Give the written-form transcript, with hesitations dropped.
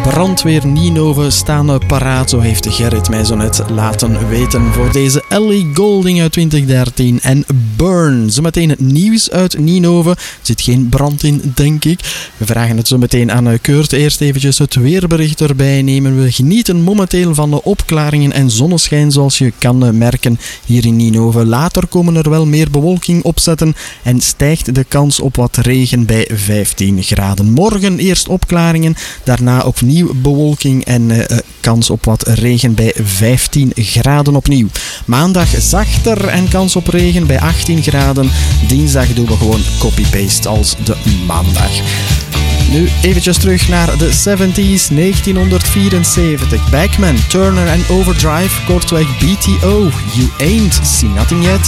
brandweer Ninove staan paraat, zo heeft Gerrit mij zo net laten weten voor deze Ellie Goulding uit 2013 en Burn. Zometeen het nieuws uit Ninove. Er zit geen brand in, denk ik. We vragen het zo meteen aan Kurt. Eerst eventjes het weerbericht erbij nemen. We genieten momenteel van de opklaringen en zonneschijn, zoals je kan merken hier in Ninove. Later komen er wel meer bewolking opzetten en stijgt de kans op wat regen bij 15 graden. Morgen eerst opklaringen, daarna opnieuw bewolking en kans op wat regen bij 15 graden opnieuw. Maandag zachter en kans op regen bij 18 graden. Dinsdag doen we gewoon copy-paste als de maandag. Nu eventjes terug naar de 70s, 1974. Backman, Turner en Overdrive, kortweg BTO. You ain't seen nothing yet.